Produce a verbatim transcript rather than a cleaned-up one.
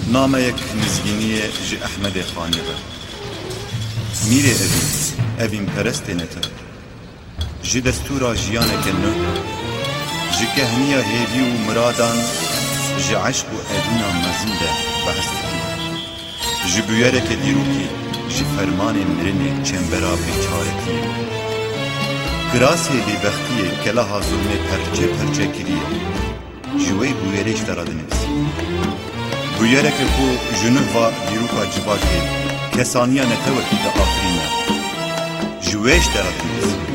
نامەیەک نزگینیە ji Ehmedê Xanê ve. Mîrê evî, evîn perestê netir. Ji destûra jiyaneke nû, ji kehniya hêvî û miradan, ji eşq û edîna mezin de behs dikî. Ji bûyereke dîrokî, ji fermanê mirinê çembera bêçaretiyê. Kirasê bêbextiyê kelaha zulmê perçe perçe kiriye. Ji wê bûyerê ji te re dinivîsî. Bûyereke ku ji nûva dîroka civakê kesaniya netewekî de afirîne. Ji wê ji te re dinivîsî.